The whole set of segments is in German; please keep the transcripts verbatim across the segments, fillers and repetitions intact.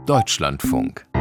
Deutschlandfunk.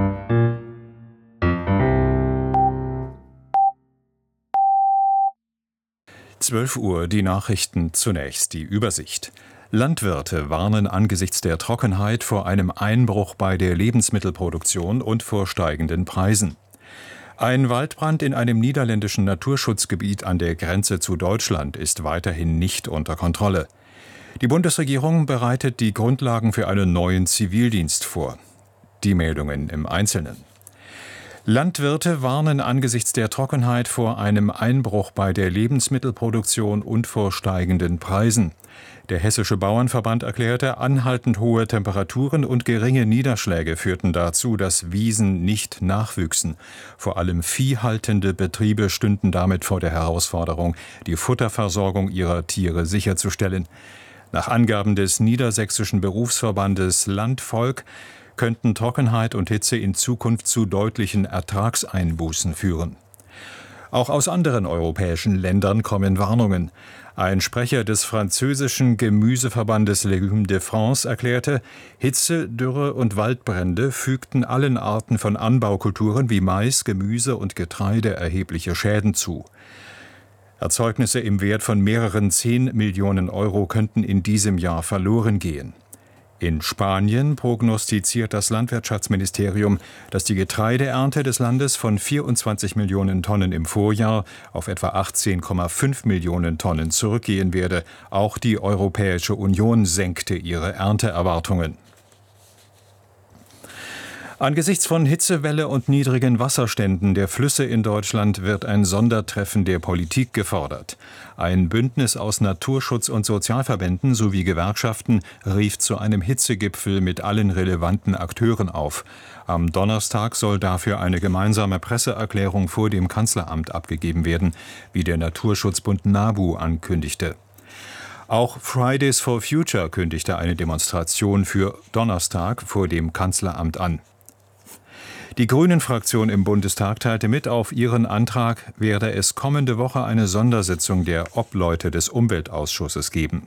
zwölf Uhr, die Nachrichten zunächst, die Übersicht. Landwirte warnen angesichts der Trockenheit vor einem Einbruch bei der Lebensmittelproduktion und vor steigenden Preisen. Ein Waldbrand in einem niederländischen Naturschutzgebiet an der Grenze zu Deutschland ist weiterhin nicht unter Kontrolle. Die Bundesregierung bereitet die Grundlagen für einen neuen Zivildienst vor. Die Meldungen im Einzelnen. Landwirte warnen angesichts der Trockenheit vor einem Einbruch bei der Lebensmittelproduktion und vor steigenden Preisen. Der Hessische Bauernverband erklärte, anhaltend hohe Temperaturen und geringe Niederschläge führten dazu, dass Wiesen nicht nachwüchsen. Vor allem viehhaltende Betriebe stünden damit vor der Herausforderung, die Futterversorgung ihrer Tiere sicherzustellen. Nach Angaben des Niedersächsischen Berufsverbandes Landvolk könnten Trockenheit und Hitze in Zukunft zu deutlichen Ertragseinbußen führen. Auch aus anderen europäischen Ländern kommen Warnungen. Ein Sprecher des französischen Gemüseverbandes Légumes de France erklärte, Hitze, Dürre und Waldbrände fügten allen Arten von Anbaukulturen wie Mais, Gemüse und Getreide erhebliche Schäden zu. Erzeugnisse im Wert von mehreren zehn Millionen Euro könnten in diesem Jahr verloren gehen. In Spanien prognostiziert das Landwirtschaftsministerium, dass die Getreideernte des Landes von vierundzwanzig Millionen Tonnen im Vorjahr auf etwa achtzehn Komma fünf Millionen Tonnen zurückgehen werde. Auch die Europäische Union senkte ihre Ernteerwartungen. Angesichts von Hitzewelle und niedrigen Wasserständen der Flüsse in Deutschland wird ein Sondertreffen der Politik gefordert. Ein Bündnis aus Naturschutz- und Sozialverbänden sowie Gewerkschaften rief zu einem Hitzegipfel mit allen relevanten Akteuren auf. Am Donnerstag soll dafür eine gemeinsame Presseerklärung vor dem Kanzleramt abgegeben werden, wie der Naturschutzbund NABU ankündigte. Auch Fridays for Future kündigte eine Demonstration für Donnerstag vor dem Kanzleramt an. Die Grünen-Fraktion im Bundestag teilte mit, auf ihren Antrag werde es kommende Woche eine Sondersitzung der Obleute des Umweltausschusses geben.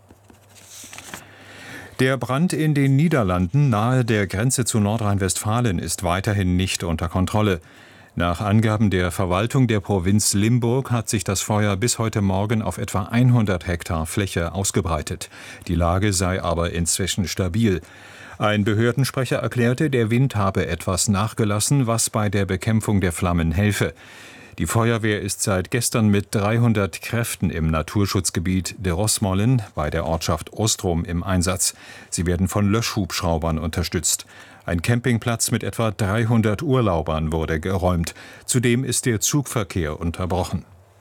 Der Brand in den Niederlanden nahe der Grenze zu Nordrhein-Westfalen ist weiterhin nicht unter Kontrolle. Nach Angaben der Verwaltung der Provinz Limburg hat sich das Feuer bis heute Morgen auf etwa hundert Hektar Fläche ausgebreitet. Die Lage sei aber inzwischen stabil. Ein Behördensprecher erklärte, der Wind habe etwas nachgelassen, was bei der Bekämpfung der Flammen helfe. Die Feuerwehr ist seit gestern mit dreihundert Kräften im Naturschutzgebiet de Rosmollen bei der Ortschaft Ostrom im Einsatz. Sie werden von Löschhubschraubern unterstützt. Ein Campingplatz mit etwa dreihundert Urlaubern wurde geräumt. Zudem ist der Zugverkehr unterbrochen.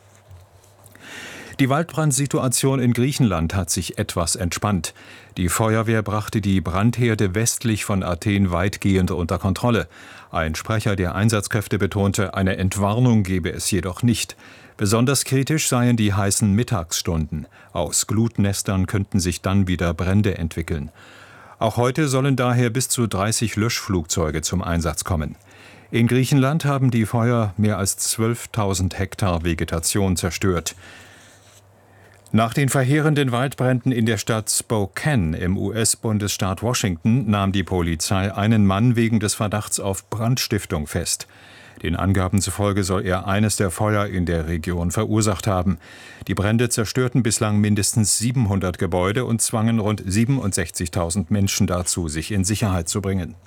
Die Waldbrandsituation in Griechenland hat sich etwas entspannt. Die Feuerwehr brachte die Brandherde westlich von Athen weitgehend unter Kontrolle. Ein Sprecher der Einsatzkräfte betonte, eine Entwarnung gebe es jedoch nicht. Besonders kritisch seien die heißen Mittagsstunden. Aus Glutnestern könnten sich dann wieder Brände entwickeln. Auch heute sollen daher bis zu dreißig Löschflugzeuge zum Einsatz kommen. In Griechenland haben die Feuer mehr als zwölftausend Hektar Vegetation zerstört. Nach den verheerenden Waldbränden in der Stadt Spokane im U S-Bundesstaat Washington nahm die Polizei einen Mann wegen des Verdachts auf Brandstiftung fest. Den Angaben zufolge soll er eines der Feuer in der Region verursacht haben. Die Brände zerstörten bislang mindestens siebenhundert Gebäude und zwangen rund siebenundsechzigtausend Menschen dazu, sich in Sicherheit zu bringen.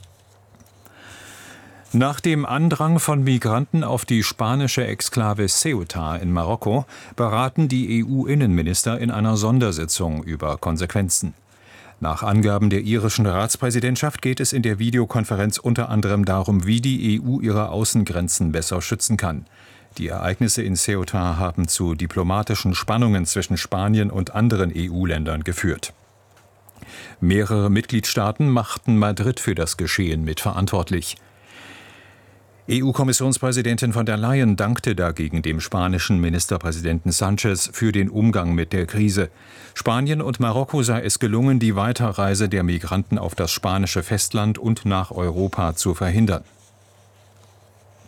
Nach dem Andrang von Migranten auf die spanische Exklave Ceuta in Marokko beraten die E U-Innenminister in einer Sondersitzung über Konsequenzen. Nach Angaben der irischen Ratspräsidentschaft geht es in der Videokonferenz unter anderem darum, wie die E U ihre Außengrenzen besser schützen kann. Die Ereignisse in Ceuta haben zu diplomatischen Spannungen zwischen Spanien und anderen E U-Ländern geführt. Mehrere Mitgliedstaaten machten Madrid für das Geschehen mitverantwortlich. E U-Kommissionspräsidentin von der Leyen dankte dagegen dem spanischen Ministerpräsidenten Sánchez für den Umgang mit der Krise. Spanien und Marokko sei es gelungen, die Weiterreise der Migranten auf das spanische Festland und nach Europa zu verhindern.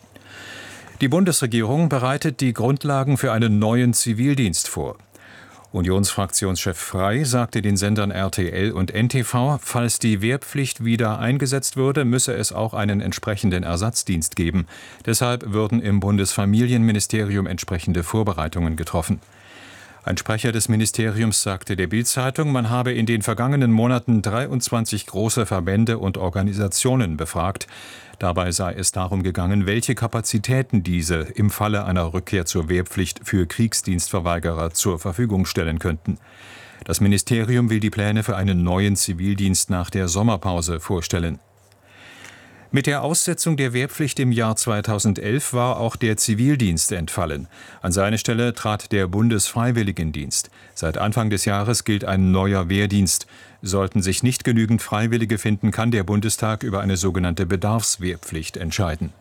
Die Bundesregierung bereitet die Grundlagen für einen neuen Zivildienst vor. Unionsfraktionschef Frey sagte den Sendern R T L und N T V, falls die Wehrpflicht wieder eingesetzt würde, müsse es auch einen entsprechenden Ersatzdienst geben. Deshalb würden im Bundesfamilienministerium entsprechende Vorbereitungen getroffen. Ein Sprecher des Ministeriums sagte der Bild-Zeitung, man habe in den vergangenen Monaten dreiundzwanzig große Verbände und Organisationen befragt. Dabei sei es darum gegangen, welche Kapazitäten diese im Falle einer Rückkehr zur Wehrpflicht für Kriegsdienstverweigerer zur Verfügung stellen könnten. Das Ministerium will die Pläne für einen neuen Zivildienst nach der Sommerpause vorstellen. Mit der Aussetzung der Wehrpflicht im Jahr zweitausendelf war auch der Zivildienst entfallen. An seine Stelle trat der Bundesfreiwilligendienst. Seit Anfang des Jahres gilt ein neuer Wehrdienst. Sollten sich nicht genügend Freiwillige finden, kann der Bundestag über eine sogenannte Bedarfswehrpflicht entscheiden.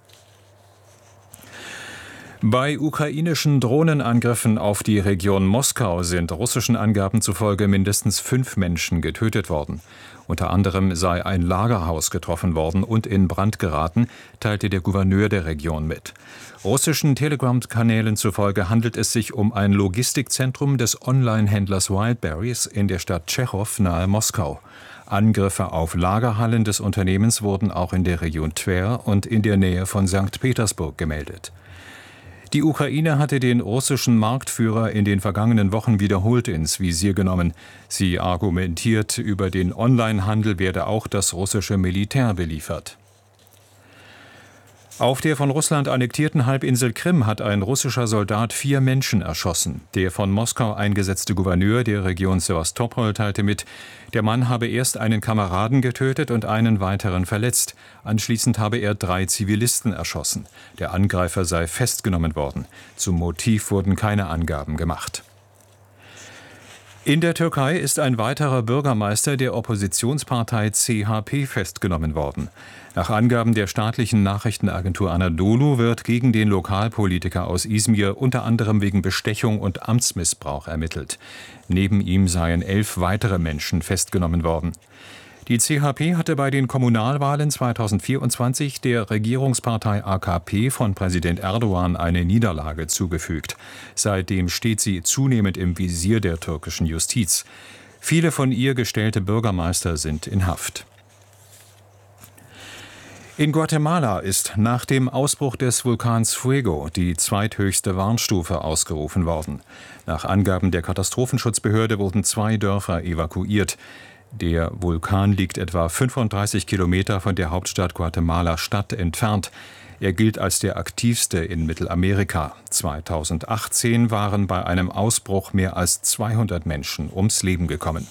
Bei ukrainischen Drohnenangriffen auf die Region Moskau sind russischen Angaben zufolge mindestens fünf Menschen getötet worden. Unter anderem sei ein Lagerhaus getroffen worden und in Brand geraten, teilte der Gouverneur der Region mit. Russischen Telegram-Kanälen zufolge handelt es sich um ein Logistikzentrum des Online-Händlers Wildberries in der Stadt Tschechow nahe Moskau. Angriffe auf Lagerhallen des Unternehmens wurden auch in der Region Twer und in der Nähe von Sankt Petersburg gemeldet. Die Ukraine hatte den russischen Marktführer in den vergangenen Wochen wiederholt ins Visier genommen. Sie argumentiert, über den Onlinehandel werde auch das russische Militär beliefert. Auf der von Russland annektierten Halbinsel Krim hat ein russischer Soldat vier Menschen erschossen. Der von Moskau eingesetzte Gouverneur der Region Sewastopol teilte mit, der Mann habe erst einen Kameraden getötet und einen weiteren verletzt. Anschließend habe er drei Zivilisten erschossen. Der Angreifer sei festgenommen worden. Zum Motiv wurden keine Angaben gemacht. In der Türkei ist ein weiterer Bürgermeister der Oppositionspartei C H P festgenommen worden. Nach Angaben der staatlichen Nachrichtenagentur Anadolu wird gegen den Lokalpolitiker aus Izmir unter anderem wegen Bestechung und Amtsmissbrauch ermittelt. Neben ihm seien elf weitere Menschen festgenommen worden. Die C H P hatte bei den Kommunalwahlen zweitausendvierundzwanzig der Regierungspartei A K P von Präsident Erdogan eine Niederlage zugefügt. Seitdem steht sie zunehmend im Visier der türkischen Justiz. Viele von ihr gestellte Bürgermeister sind in Haft. In Guatemala ist nach dem Ausbruch des Vulkans Fuego die zweithöchste Warnstufe ausgerufen worden. Nach Angaben der Katastrophenschutzbehörde wurden zwei Dörfer evakuiert. Der Vulkan liegt etwa fünfunddreißig Kilometer von der Hauptstadt Guatemala-Stadt entfernt. Er gilt als der aktivste in Mittelamerika. zweitausendachtzehn waren bei einem Ausbruch mehr als zweihundert Menschen ums Leben gekommen.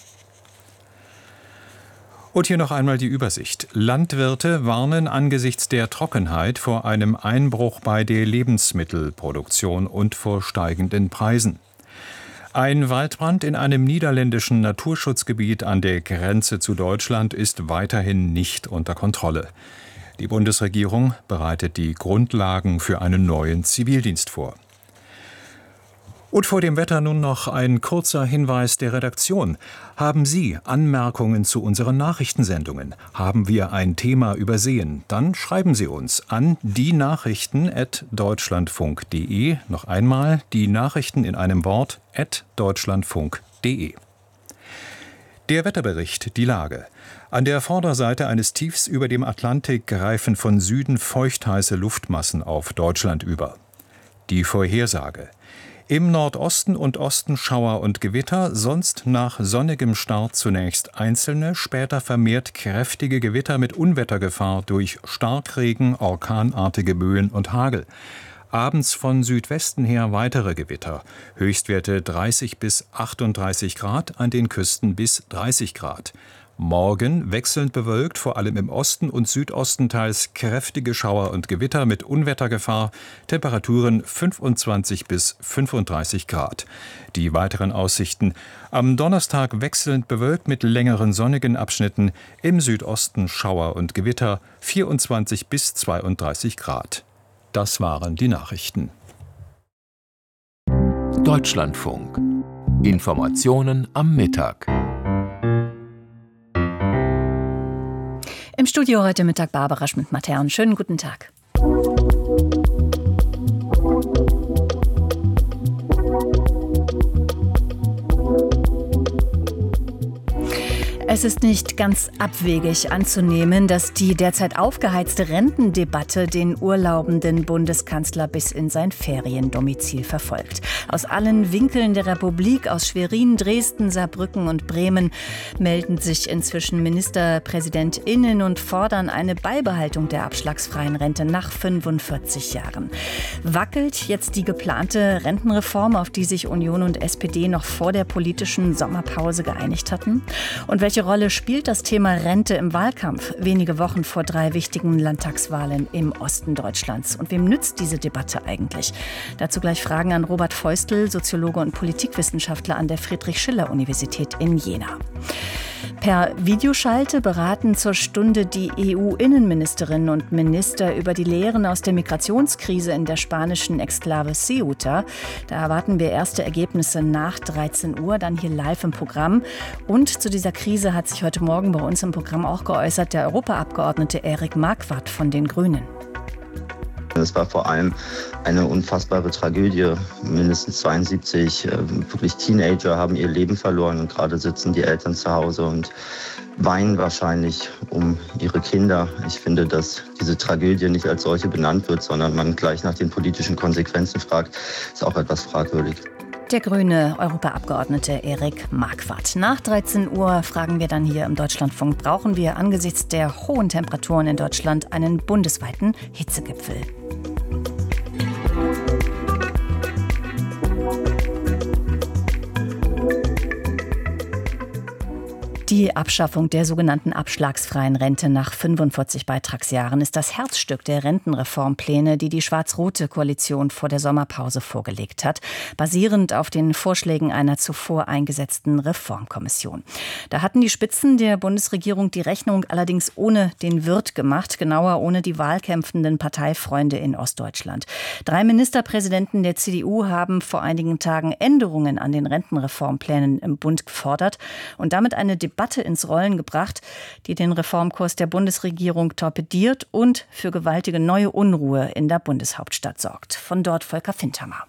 Und hier noch einmal die Übersicht. Landwirte warnen angesichts der Trockenheit vor einem Einbruch bei der Lebensmittelproduktion und vor steigenden Preisen. Ein Waldbrand in einem niederländischen Naturschutzgebiet an der Grenze zu Deutschland ist weiterhin nicht unter Kontrolle. Die Bundesregierung bereitet die Grundlagen für einen neuen Zivildienst vor. Und vor dem Wetter nun noch ein kurzer Hinweis der Redaktion. Haben Sie Anmerkungen zu unseren Nachrichtensendungen? Haben wir ein Thema übersehen? Dann schreiben Sie uns an die Nachrichten at deutschlandfunk punkt de. Noch einmal die Nachrichten in einem Wort at deutschlandfunk punkt de. Der Wetterbericht, die Lage. An der Vorderseite eines Tiefs über dem Atlantik greifen von Süden feuchtheiße Luftmassen auf Deutschland über. Die Vorhersage. Im Nordosten und Osten Schauer und Gewitter, sonst nach sonnigem Start zunächst einzelne, später vermehrt kräftige Gewitter mit Unwettergefahr durch Starkregen, orkanartige Böen und Hagel. Abends von Südwesten her weitere Gewitter, Höchstwerte dreißig bis achtunddreißig Grad, an den Küsten bis dreißig Grad. Morgen wechselnd bewölkt, vor allem im Osten und Südosten teils kräftige Schauer und Gewitter mit Unwettergefahr, Temperaturen fünfundzwanzig bis fünfunddreißig Grad. Die weiteren Aussichten: am Donnerstag wechselnd bewölkt mit längeren sonnigen Abschnitten, im Südosten Schauer und Gewitter, vierundzwanzig bis zweiunddreißig Grad. Das waren die Nachrichten. Deutschlandfunk. Informationen am Mittag. Im Studio heute Mittag Barbara Schmidt-Matern. Schönen guten Tag. Es ist nicht ganz abwegig anzunehmen, dass die derzeit aufgeheizte Rentendebatte den urlaubenden Bundeskanzler bis in sein Feriendomizil verfolgt. Aus allen Winkeln der Republik, aus Schwerin, Dresden, Saarbrücken und Bremen melden sich inzwischen MinisterpräsidentInnen und fordern eine Beibehaltung der abschlagsfreien Rente nach fünfundvierzig Jahren. Wackelt jetzt die geplante Rentenreform, auf die sich Union und S P D noch vor der politischen Sommerpause geeinigt hatten? Und welche Rolle spielt das Thema Rente im Wahlkampf, wenige Wochen vor drei wichtigen Landtagswahlen im Osten Deutschlands? Und wem nützt diese Debatte eigentlich? Dazu gleich Fragen an Robert Feustel, Soziologe und Politikwissenschaftler an der Friedrich-Schiller-Universität in Jena. Per Videoschalte beraten zur Stunde die E U-Innenministerinnen und Minister über die Lehren aus der Migrationskrise in der spanischen Exklave Ceuta. Da erwarten wir erste Ergebnisse nach dreizehn Uhr, dann hier live im Programm. Und zu dieser Krise hat sich heute Morgen bei uns im Programm auch geäußert der Europaabgeordnete Eric Marquardt von den Grünen. Es war vor allem eine unfassbare Tragödie. Mindestens zweiundsiebzig äh, wirklich Teenager haben ihr Leben verloren und gerade sitzen die Eltern zu Hause und weinen wahrscheinlich um ihre Kinder. Ich finde, dass diese Tragödie nicht als solche benannt wird, sondern man gleich nach den politischen Konsequenzen fragt, ist auch etwas fragwürdig. Der grüne Europaabgeordnete Eric Marquardt. Nach dreizehn Uhr fragen wir dann hier im Deutschlandfunk, brauchen wir angesichts der hohen Temperaturen in Deutschland einen bundesweiten Hitzegipfel? Die Abschaffung der sogenannten abschlagsfreien Rente nach fünfundvierzig Beitragsjahren ist das Herzstück der Rentenreformpläne, die die schwarz-rote Koalition vor der Sommerpause vorgelegt hat, basierend auf den Vorschlägen einer zuvor eingesetzten Reformkommission. Da hatten die Spitzen der Bundesregierung die Rechnung allerdings ohne den Wirt gemacht, genauer ohne die wahlkämpfenden Parteifreunde in Ostdeutschland. Drei Ministerpräsidenten der C D U haben vor einigen Tagen Änderungen an den Rentenreformplänen im Bund gefordert und damit eine Debatte ins Rollen gebracht, die den Reformkurs der Bundesregierung torpediert und für gewaltige neue Unruhe in der Bundeshauptstadt sorgt. Von dort Volker Findhammer.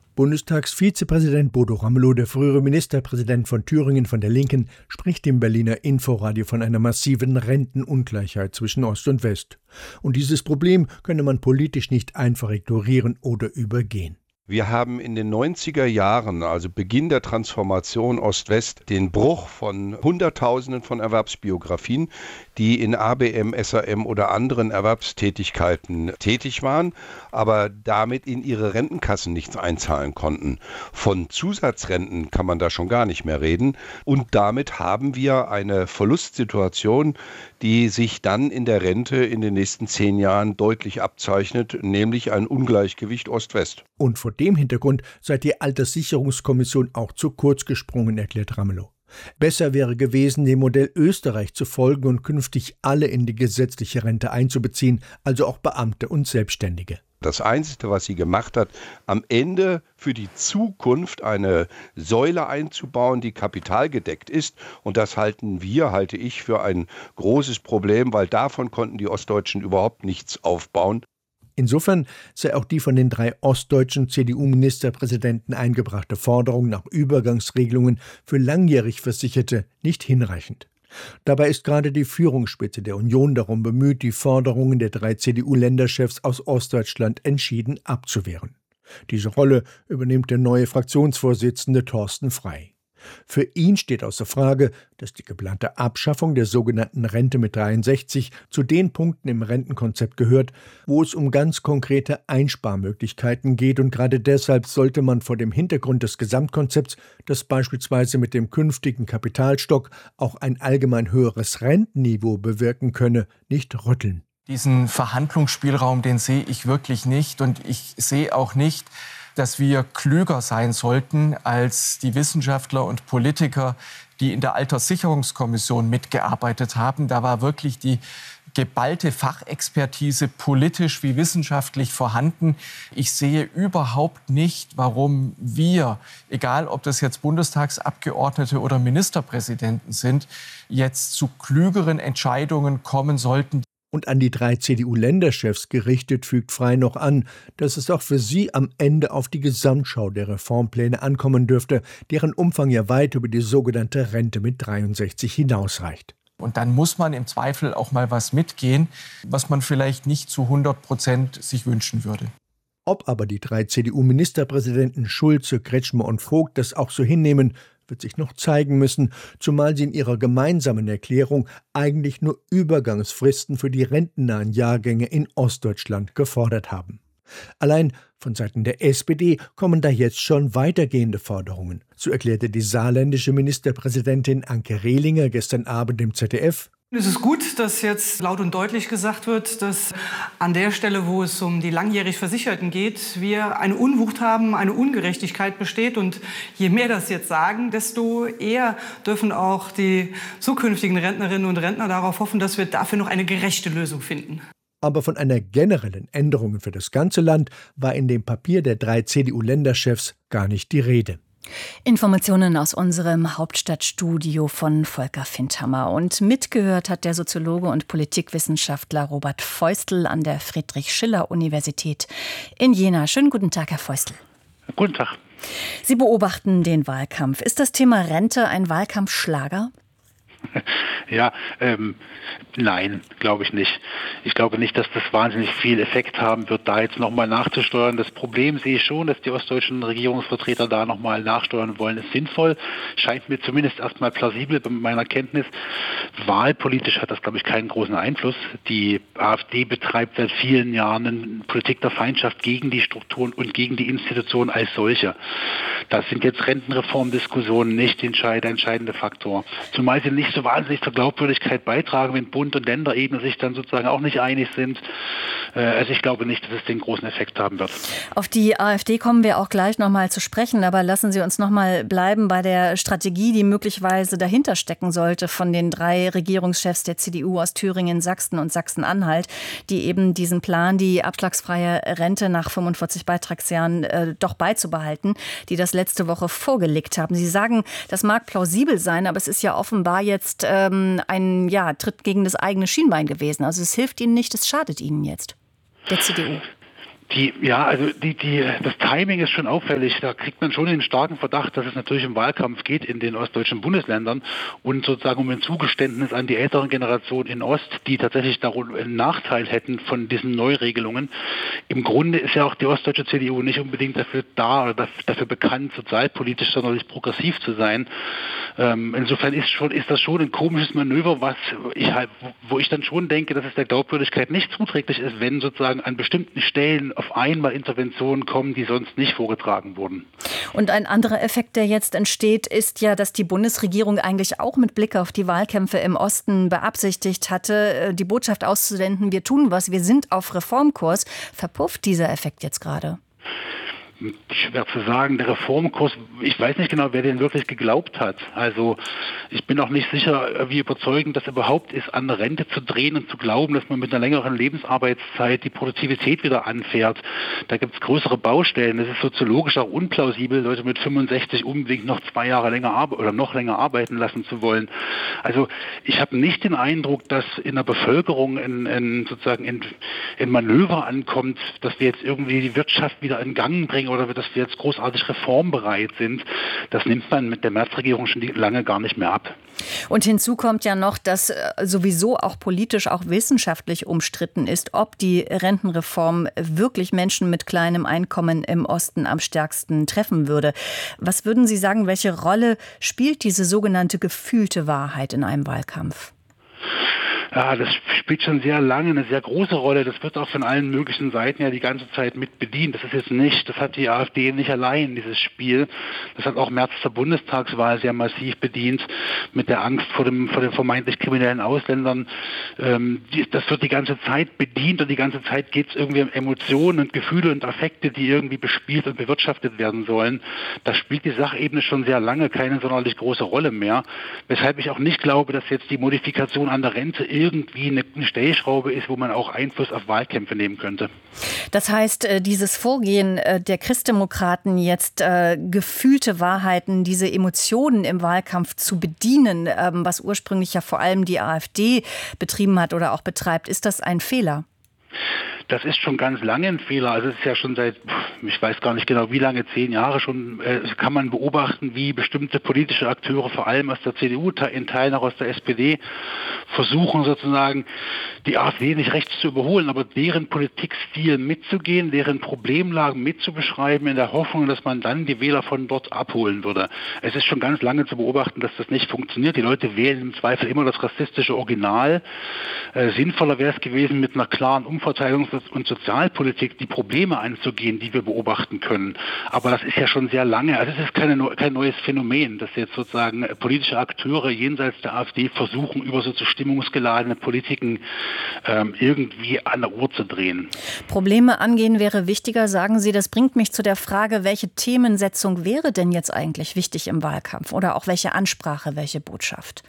Bundestagsvizepräsident Bodo Ramelow, der frühere Ministerpräsident von Thüringen von der Linken, spricht im Berliner Inforadio von einer massiven Rentenungleichheit zwischen Ost und West. Und dieses Problem könne man politisch nicht einfach ignorieren oder übergehen. Wir haben in den neunziger Jahren, also Beginn der Transformation Ost-West, den Bruch von Hunderttausenden von Erwerbsbiografien, die in A B M, S A M oder anderen Erwerbstätigkeiten tätig waren, aber damit in ihre Rentenkassen nichts einzahlen konnten. Von Zusatzrenten kann man da schon gar nicht mehr reden. Und damit haben wir eine Verlustsituation, die sich dann in der Rente in den nächsten zehn Jahren deutlich abzeichnet, nämlich ein Ungleichgewicht Ost-West. Und vor dem Hintergrund sei die Alterssicherungskommission auch zu kurz gesprungen, erklärt Ramelow. Besser wäre gewesen, dem Modell Österreich zu folgen und künftig alle in die gesetzliche Rente einzubeziehen, also auch Beamte und Selbstständige. Das Einzige, was sie gemacht hat, am Ende für die Zukunft eine Säule einzubauen, die kapitalgedeckt ist. Und das halten wir, halte ich, für ein großes Problem, weil davon konnten die Ostdeutschen überhaupt nichts aufbauen. Insofern sei auch die von den drei ostdeutschen C D U-Ministerpräsidenten eingebrachte Forderung nach Übergangsregelungen für langjährig Versicherte nicht hinreichend. Dabei ist gerade die Führungsspitze der Union darum bemüht, die Forderungen der drei C D U-Länderchefs aus Ostdeutschland entschieden abzuwehren. Diese Rolle übernimmt der neue Fraktionsvorsitzende Thorsten Frey. Für ihn steht außer Frage, dass die geplante Abschaffung der sogenannten Rente mit dreiundsechzig zu den Punkten im Rentenkonzept gehört, wo es um ganz konkrete Einsparmöglichkeiten geht. Und gerade deshalb sollte man vor dem Hintergrund des Gesamtkonzepts, das beispielsweise mit dem künftigen Kapitalstock auch ein allgemein höheres Rentenniveau bewirken könne, nicht rütteln. Diesen Verhandlungsspielraum, den sehe ich wirklich nicht. Und ich sehe auch nicht, dass wir klüger sein sollten als die Wissenschaftler und Politiker, die in der Alterssicherungskommission mitgearbeitet haben. Da war wirklich die geballte Fachexpertise politisch wie wissenschaftlich vorhanden. Ich sehe überhaupt nicht, warum wir, egal ob das jetzt Bundestagsabgeordnete oder Ministerpräsidenten sind, jetzt zu klügeren Entscheidungen kommen sollten. Und an die drei C D U-Länderchefs gerichtet fügt Frey noch an, dass es auch für sie am Ende auf die Gesamtschau der Reformpläne ankommen dürfte, deren Umfang ja weit über die sogenannte Rente mit dreiundsechzig hinausreicht. Und dann muss man im Zweifel auch mal was mitgehen, was man vielleicht nicht zu hundert Prozent sich wünschen würde. Ob aber die drei C D U-Ministerpräsidenten Schulze, Kretschmer und Vogt das auch so hinnehmen, wird sich noch zeigen müssen, zumal sie in ihrer gemeinsamen Erklärung eigentlich nur Übergangsfristen für die rentennahen Jahrgänge in Ostdeutschland gefordert haben. Allein von Seiten der S P D kommen da jetzt schon weitergehende Forderungen. So erklärte die saarländische Ministerpräsidentin Anke Rehlinger gestern Abend im Z D F: Es ist gut, dass jetzt laut und deutlich gesagt wird, dass an der Stelle, wo es um die langjährig Versicherten geht, wir eine Unwucht haben, eine Ungerechtigkeit besteht. Und je mehr das jetzt sagen, desto eher dürfen auch die zukünftigen Rentnerinnen und Rentner darauf hoffen, dass wir dafür noch eine gerechte Lösung finden. Aber von einer generellen Änderung für das ganze Land war in dem Papier der drei C D U-Länderchefs gar nicht die Rede. Informationen aus unserem Hauptstadtstudio von Volker Findhammer. Und mitgehört hat der Soziologe und Politikwissenschaftler Robert Feustel an der Friedrich-Schiller-Universität in Jena. Schönen guten Tag, Herr Feustel. Guten Tag. Sie beobachten den Wahlkampf. Ist das Thema Rente ein Wahlkampfschlager? Ja, ähm, nein, glaube ich nicht. Ich glaube nicht, dass das wahnsinnig viel Effekt haben wird, da jetzt nochmal nachzusteuern. Das Problem sehe ich schon, dass die ostdeutschen Regierungsvertreter da nochmal nachsteuern wollen, ist sinnvoll. Scheint mir zumindest erstmal plausibel bei meiner Kenntnis. Wahlpolitisch hat das, glaube ich, keinen großen Einfluss. Die AfD betreibt seit vielen Jahren eine Politik der Feindschaft gegen die Strukturen und gegen die Institutionen als solche. Das sind jetzt Rentenreformdiskussionen nicht der entscheidende Faktor. Zumal sie nicht so wahnsinnig zur Glaubwürdigkeit beitragen, wenn Bund und Länderebene sich dann sozusagen auch nicht einig sind. Also ich glaube nicht, dass es den großen Effekt haben wird. Auf die AfD kommen wir auch gleich noch mal zu sprechen, aber lassen Sie uns noch mal bleiben bei der Strategie, die möglicherweise dahinter stecken sollte von den drei Regierungschefs der C D U aus Thüringen, Sachsen und Sachsen-Anhalt, die eben diesen Plan, die abschlagsfreie Rente nach fünfundvierzig Beitragsjahren äh, doch beizubehalten, die das letzte Woche vorgelegt haben. Sie sagen, das mag plausibel sein, aber es ist ja offenbar jetzt ähm, ein ja, Tritt gegen das eigene Schienbein gewesen. Also es hilft Ihnen nicht, es schadet Ihnen jetzt, der C D U. Die, ja, also die, die, das Timing ist schon auffällig. Da kriegt man schon den starken Verdacht, dass es natürlich im Wahlkampf geht in den ostdeutschen Bundesländern und sozusagen um ein Zugeständnis an die älteren Generationen in Ost, die tatsächlich darunter einen Nachteil hätten von diesen Neuregelungen. Im Grunde ist ja auch die ostdeutsche C D U nicht unbedingt dafür da oder dafür bekannt, sozialpolitisch sonderlich progressiv zu sein. Ähm, insofern ist schon, ist das schon ein komisches Manöver, was ich halt, wo ich dann schon denke, dass es der Glaubwürdigkeit nicht zuträglich ist, wenn sozusagen an bestimmten Stellen auf einmal Interventionen kommen, die sonst nicht vorgetragen wurden. Und ein anderer Effekt, der jetzt entsteht, ist ja, dass die Bundesregierung eigentlich auch mit Blick auf die Wahlkämpfe im Osten beabsichtigt hatte, die Botschaft auszusenden, wir tun was, wir sind auf Reformkurs. Verpufft dieser Effekt jetzt gerade? Schwer zu sagen, der Reformkurs, ich weiß nicht genau, wer den wirklich geglaubt hat. Also ich bin auch nicht sicher, wie überzeugend das überhaupt ist, an der Rente zu drehen und zu glauben, dass man mit einer längeren Lebensarbeitszeit die Produktivität wieder anfährt. Da gibt es größere Baustellen. Das ist soziologisch auch unplausibel, Leute mit fünfundsechzig unbedingt noch zwei Jahre länger arbeiten oder noch länger arbeiten lassen zu wollen. Also ich habe nicht den Eindruck, dass in der Bevölkerung in, in sozusagen in, in Manöver ankommt, dass wir jetzt irgendwie die Wirtschaft wieder in Gang bringen oder dass wir jetzt großartig reformbereit sind. Das nimmt man mit der Merz-Regierung schon lange gar nicht mehr ab. Und hinzu kommt ja noch, dass sowieso auch politisch, auch wissenschaftlich umstritten ist, ob die Rentenreform wirklich Menschen mit kleinem Einkommen im Osten am stärksten treffen würde. Was würden Sie sagen, welche Rolle spielt diese sogenannte gefühlte Wahrheit in einem Wahlkampf? Ja, das spielt schon sehr lange eine sehr große Rolle. Das wird auch von allen möglichen Seiten ja die ganze Zeit mit bedient. Das ist jetzt nicht, das hat die AfD nicht allein, dieses Spiel. Das hat auch Merz zur Bundestagswahl sehr massiv bedient, mit der Angst vor dem, vor den vermeintlich kriminellen Ausländern. Ähm, die, das wird die ganze Zeit bedient und die ganze Zeit geht es irgendwie um Emotionen und Gefühle und Affekte, die irgendwie bespielt und bewirtschaftet werden sollen. Da spielt die Sachebene schon sehr lange keine sonderlich große Rolle mehr. Weshalb ich auch nicht glaube, dass jetzt die Modifikation an der Rente irgendwie eine eine Stellschraube ist, wo man auch Einfluss auf Wahlkämpfe nehmen könnte. Das heißt, dieses Vorgehen der Christdemokraten, jetzt äh, gefühlte Wahrheiten, diese Emotionen im Wahlkampf zu bedienen, ähm, was ursprünglich ja vor allem die AfD betrieben hat oder auch betreibt, ist das ein Fehler? Das ist schon ganz lange ein Fehler. Also es ist ja schon seit, ich weiß gar nicht genau wie lange, zehn Jahre schon, äh, kann man beobachten, wie bestimmte politische Akteure, vor allem aus der C D U, in Teilen auch aus der S P D, versuchen sozusagen die AfD nicht rechts zu überholen, aber deren Politikstil mitzugehen, deren Problemlagen mitzubeschreiben, in der Hoffnung, dass man dann die Wähler von dort abholen würde. Es ist schon ganz lange zu beobachten, dass das nicht funktioniert. Die Leute wählen im Zweifel immer das rassistische Original. Äh, sinnvoller wäre es gewesen, mit einer klaren Umverteilungs- und Sozialpolitik die Probleme anzugehen, die wir beobachten können. Aber das ist ja schon sehr lange. Also es ist keine, kein neues Phänomen, dass jetzt sozusagen politische Akteure jenseits der AfD versuchen, über so zu stimmungsgeladene Politiken ähm, irgendwie an der Uhr zu drehen. Probleme angehen wäre wichtiger, sagen Sie. Das bringt mich zu der Frage, welche Themensetzung wäre denn jetzt eigentlich wichtig im Wahlkampf? Oder auch welche Ansprache, welche Botschaft?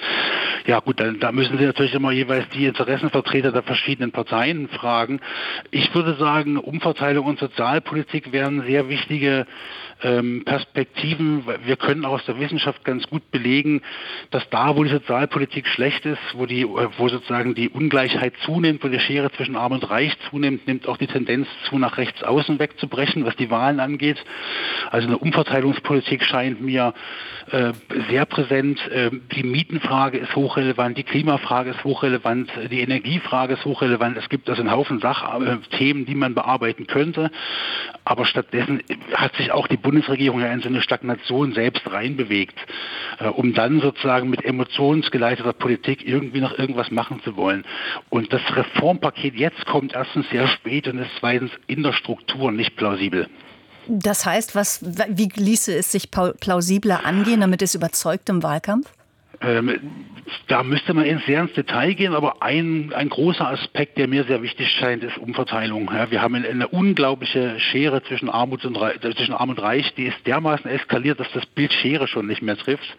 Ja gut, dann, da müssen Sie natürlich immer jeweils die Interessenvertreter der verschiedenen Parteien fragen. Ich würde sagen, Umverteilung und Sozialpolitik wären sehr wichtige ähm, Perspektiven. Wir können auch aus der Wissenschaft ganz gut belegen, dass da, wo die Sozialpolitik schlecht ist, wo die, wo sozusagen die Ungleichheit zunimmt, wo die Schere zwischen Arm und Reich zunimmt, nimmt auch die Tendenz zu, nach rechts außen wegzubrechen, was die Wahlen angeht. Also eine Umverteilungspolitik scheint mir äh, sehr präsent. Äh, die Mietenfrage ist hochrelevant, die Klimafrage ist hochrelevant, die Energiefrage ist hochrelevant. Es gibt also einen Haufen Sachthemen, die man bearbeiten könnte. Aber stattdessen hat sich auch die Bundesregierung ja in so eine Stagnation selbst reinbewegt, äh, um dann sozusagen mit emotionsgeleiteter Politik irgendwie noch irgendwas machen zu wollen. Und das Reformpaket jetzt kommt erstens sehr spät und ist zweitens in der Struktur nicht plausibel. Das heißt, was, wie ließe es sich plausibler angehen, damit es überzeugt im Wahlkampf? Ähm, da müsste man ins sehr ins Detail gehen, aber ein, ein großer Aspekt, der mir sehr wichtig scheint, ist Umverteilung. Ja, wir haben eine, eine unglaubliche Schere zwischen, Armut und, zwischen Arm und Reich, die ist dermaßen eskaliert, dass das Bild Schere schon nicht mehr trifft.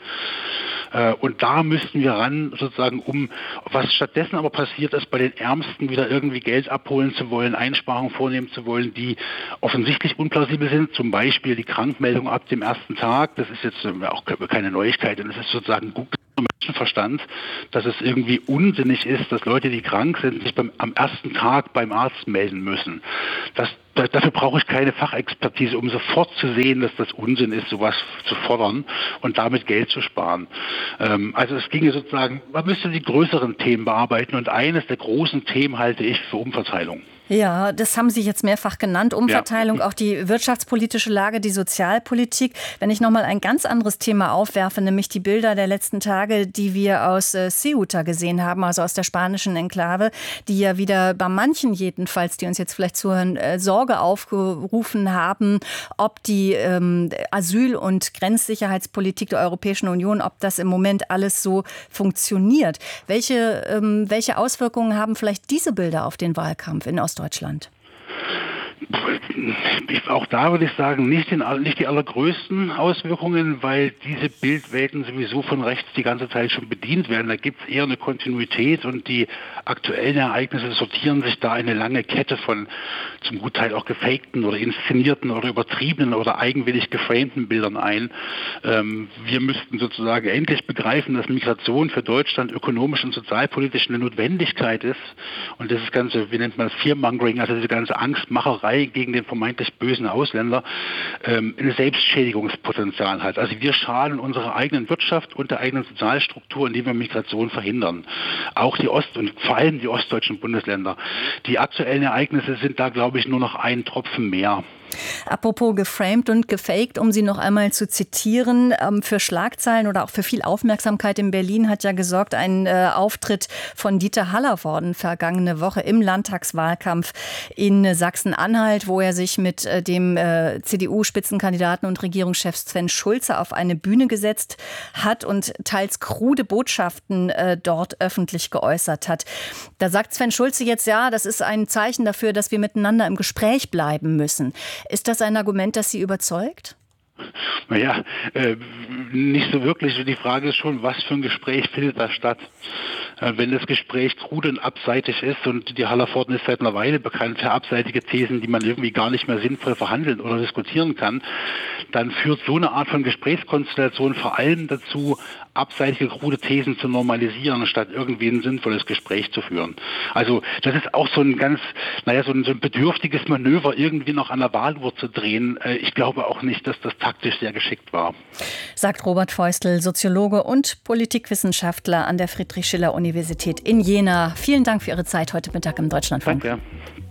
Äh, und da müssten wir ran, sozusagen, um, was stattdessen aber passiert ist, bei den Ärmsten wieder irgendwie Geld abholen zu wollen, Einsparungen vornehmen zu wollen, die offensichtlich unplausibel sind. Zum Beispiel die Krankmeldung ab dem ersten Tag. Das ist jetzt auch keine Neuigkeit, und es ist sozusagen gut Menschenverstand, dass es irgendwie unsinnig ist, dass Leute, die krank sind, sich beim, am ersten Tag beim Arzt melden müssen. Das, da, dafür brauche ich keine Fachexpertise, um sofort zu sehen, dass das Unsinn ist, sowas zu fordern und damit Geld zu sparen. Ähm, also es ginge sozusagen, man müsste die größeren Themen bearbeiten, und eines der großen Themen halte ich für Umverteilung. Ja, das haben Sie jetzt mehrfach genannt. Umverteilung, ja. Auch die wirtschaftspolitische Lage, die Sozialpolitik. Wenn ich nochmal ein ganz anderes Thema aufwerfe, nämlich die Bilder der letzten Tage, die wir aus äh, Ceuta gesehen haben, also aus der spanischen Enklave, die ja wieder bei manchen jedenfalls, die uns jetzt vielleicht zuhören, äh, Sorge aufgerufen haben, ob die ähm, Asyl- und Grenzsicherheitspolitik der Europäischen Union, ob das im Moment alles so funktioniert. Welche, ähm, welche Auswirkungen haben vielleicht diese Bilder auf den Wahlkampf in Ostdeutschland? Deutschland? Auch da würde ich sagen, nicht, den, nicht die allergrößten Auswirkungen, weil diese Bildwelten sowieso von rechts die ganze Zeit schon bedient werden. Da gibt es eher eine Kontinuität, und die aktuellen Ereignisse sortieren sich da eine lange Kette von zum Gutteil auch gefakten oder inszenierten oder übertriebenen oder eigenwillig geframten Bildern ein. Ähm, wir müssten sozusagen endlich begreifen, dass Migration für Deutschland ökonomisch und sozialpolitisch eine Notwendigkeit ist, und dieses ganze, wie nennt man das, Fearmongering, also diese ganze Angstmacherei gegen den vermeintlich bösen Ausländer, ähm, ein Selbstschädigungspotenzial hat. Also wir schaden unserer eigenen Wirtschaft und der eigenen Sozialstruktur, indem wir Migration verhindern. Auch die Ost- und vor allem die ostdeutschen Bundesländer. Die aktuellen Ereignisse sind da, glaube ich, nur noch ein Tropfen mehr. Apropos geframed und gefaked, um Sie noch einmal zu zitieren, für Schlagzeilen oder auch für viel Aufmerksamkeit in Berlin hat ja gesorgt ein äh, Auftritt von Dieter Hallervorden vergangene Woche im Landtagswahlkampf in Sachsen-Anhalt, wo er sich mit äh, dem äh, C D U-Spitzenkandidaten und Regierungschef Sven Schulze auf eine Bühne gesetzt hat und teils krude Botschaften äh, dort öffentlich geäußert hat. Da sagt Sven Schulze jetzt, ja, das ist ein Zeichen dafür, dass wir miteinander im Gespräch bleiben müssen. Ist das ein Argument, das Sie überzeugt? Naja, äh, nicht so wirklich. Die Frage ist schon, was für ein Gespräch findet da statt? Äh, wenn das Gespräch krude und abseitig ist, und die Hallervorden ist seit einer Weile bekannt für abseitige Thesen, die man irgendwie gar nicht mehr sinnvoll verhandeln oder diskutieren kann, dann führt so eine Art von Gesprächskonstellation vor allem dazu, abseitige, krude Thesen zu normalisieren, statt irgendwie ein sinnvolles Gespräch zu führen. Also das ist auch so ein ganz, naja, so ein, so ein bedürftiges Manöver, irgendwie noch an der Wahluhr zu drehen. Äh, ich glaube auch nicht, dass das taktisch sehr geschickt war. Sagt Robert Feustel, Soziologe und Politikwissenschaftler an der Friedrich-Schiller-Universität in Jena. Vielen Dank für Ihre Zeit heute Mittag im Deutschlandfunk. Danke.